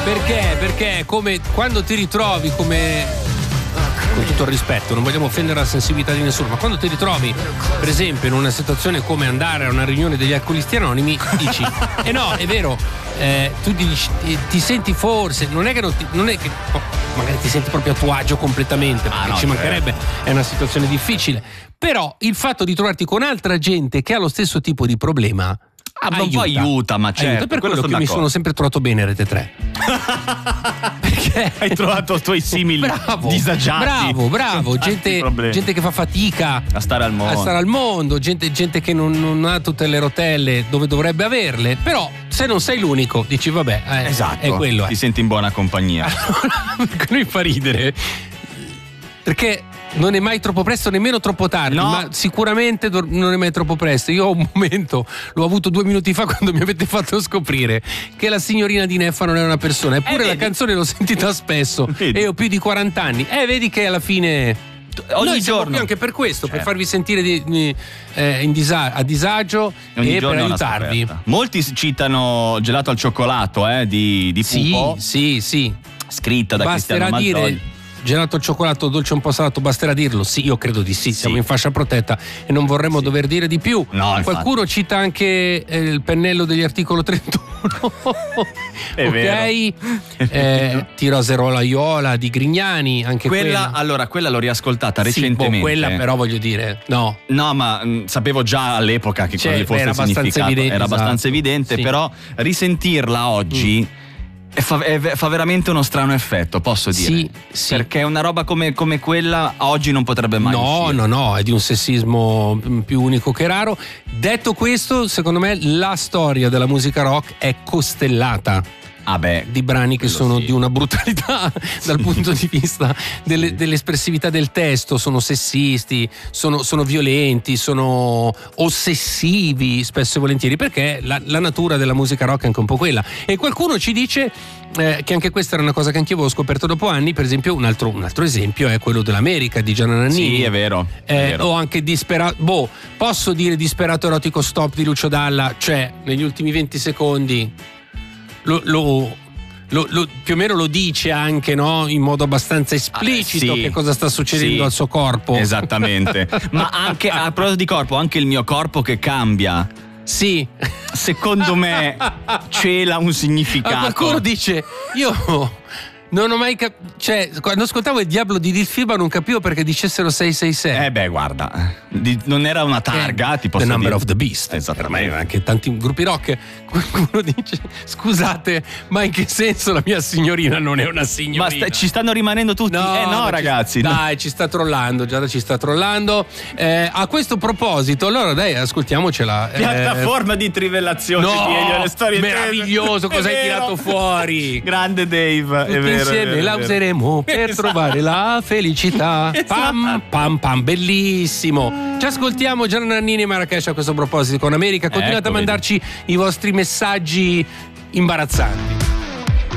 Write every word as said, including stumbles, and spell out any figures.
Perché? Perché come quando ti ritrovi come, con tutto il rispetto, non vogliamo offendere la sensibilità di nessuno, ma quando ti ritrovi per esempio in una situazione come andare a una riunione degli alcolisti anonimi, dici eh no, è vero, eh, tu dici, ti, ti senti forse, non è che non, ti, non è che oh, magari ti senti proprio a tuo agio completamente, perché ah, no, ci mancherebbe, è una situazione difficile, però il fatto di trovarti con altra gente che ha lo stesso tipo di problema Ah, ma un po' aiuta, ma certo. Aiuta, per quello, quello che mi sono sempre trovato bene Rete tre. Perché hai trovato i tuoi simili bravo, disagiati. Bravo, bravo, gente, gente che fa fatica a stare al mondo, a stare al mondo gente, gente che non, non ha tutte le rotelle dove dovrebbe averle, però se non sei l'unico dici vabbè, eh, esatto, è quello. Ti eh. senti in buona compagnia. Allora, lui fa ridere perché non è mai troppo presto, nemmeno troppo tardi, no. Ma sicuramente non è mai troppo presto. Io ho un momento, l'ho avuto due minuti fa quando mi avete fatto scoprire che la signorina di Neffa non è una persona, eppure eh, la canzone l'ho sentita spesso vedi. E ho più di quaranta anni. Eh, vedi che alla fine ogni Noi giorno qui anche per questo, certo. Per farvi sentire di, di, eh, in disa- a disagio ogni e per aiutarvi. Molti citano Gelato al cioccolato eh, di, di Pupo. Sì, sì, sì. Scritta da Basterà Cristiano Malgioglio. dire gelato al cioccolato, dolce un po' salato, basterà dirlo? Sì, io credo di sì, siamo sì. in fascia protetta e non vorremmo sì. dover dire di più. No, qualcuno infatti. Cita anche eh, il pennello degli articolo trentuno. È ok, vero. eh, Tiraserola Iola di Grignani, anche quella, quella. Allora, quella l'ho riascoltata sì, recentemente. Boh, quella però voglio dire, no. No, ma mh, sapevo già all'epoca che cioè, cosa fosse era il significato. Abbastanza evidente, era abbastanza esatto. evidente, sì. Però risentirla oggi. Mm. E fa, e fa veramente uno strano effetto, posso dire. Sì, sì. Perché una roba come, come quella oggi non potrebbe mai No, uscire. no, no, è di un sessismo più unico che raro. Detto questo, secondo me la storia della musica rock è costellata ah beh, di brani che sono sì. di una brutalità dal punto di vista delle, dell'espressività del testo, sono sessisti, sono, sono violenti, sono ossessivi spesso e volentieri, perché la, la natura della musica rock è anche un po' quella. E qualcuno ci dice eh, che anche questa era una cosa che anche io avevo scoperto dopo anni. Per esempio un altro, un altro esempio è quello dell'America di Gianna Nannini. Sì, è vero, è eh, vero. O anche Disperato, boh, posso dire Disperato Erotico Stop di Lucio Dalla, cioè negli ultimi venti secondi Lo, lo, lo, lo, più o meno lo dice anche, no? In modo abbastanza esplicito, ah, sì, che cosa sta succedendo sì, al suo corpo. Esattamente. Ma anche a proposito di corpo, anche il mio corpo che cambia. Sì. Secondo me cela un significato. Ma qualcuno dice io non ho mai capito, cioè quando ascoltavo il Diablo di Dilfiba non capivo perché dicessero sei sei sei. Eh beh, guarda, di, non era una targa, eh, ti posso The Number dire. of the Beast. Esattamente. Anche tanti gruppi rock. Qualcuno dice scusate, ma in che senso la mia signorina non è una signorina? Ma sta, ci stanno rimanendo tutti. No, eh no, ragazzi. Ci, no. Dai, ci sta trollando, Giada ci sta trollando. Eh, a questo proposito, allora dai, ascoltiamocela. Piattaforma eh, di trivellazione. No, le storie meraviglioso, cosa hai tirato fuori? Grande Dave, tutti è vero. Insieme è vero, la useremo per esatto. trovare la felicità. Esatto. Pam pam pam, bellissimo. Ci ascoltiamo Gianna Nannini e Marrakesh a questo proposito con America. Continuate ecco, a mandarci vedi. I vostri messaggi imbarazzanti.